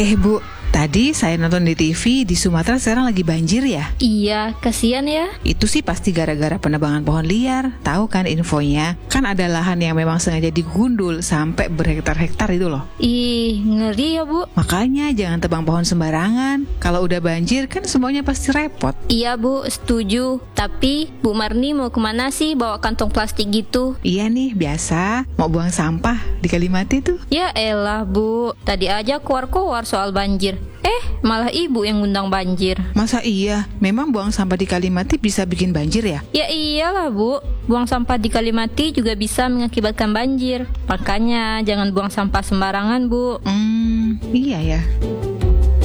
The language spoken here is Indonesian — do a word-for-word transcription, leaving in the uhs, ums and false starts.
Eh Bu, tadi saya nonton di T V di Sumatera sekarang lagi banjir ya? Iya, kasihan ya. Itu sih pasti gara-gara penebangan pohon liar. Tahu kan infonya? Kan ada lahan yang memang sengaja digundul sampai berhektar-hektar itu loh. Ih, ngeri ya Bu. Makanya jangan tebang pohon sembarangan. Kalau udah banjir kan semuanya pasti repot. Iya Bu, setuju. Tapi Bu Marni mau kemana sih bawa kantong plastik gitu? Iya nih, biasa. Mau buang sampah di Kalimati tuh. Ya elah Bu, tadi aja keluar-keluar soal banjir. Eh, malah ibu yang ngundang banjir. Masa iya? Memang buang sampah di Kalimati bisa bikin banjir ya? Ya iyalah Bu, buang sampah di Kalimati juga bisa mengakibatkan banjir. Makanya jangan buang sampah sembarangan Bu. Hmm, iya ya.